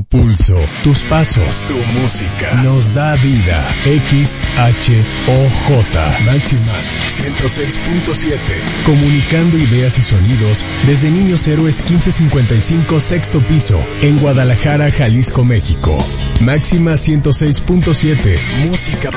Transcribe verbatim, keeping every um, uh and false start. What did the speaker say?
pulso, tus pasos, tu música nos da vida. X H O J Máxima ciento seis punto siete. Comunicando ideas y sonidos desde Niños Héroes quince cincuenta y cinco sexto piso en Guadalajara, Jalisco, México. Máxima ciento seis punto siete. Música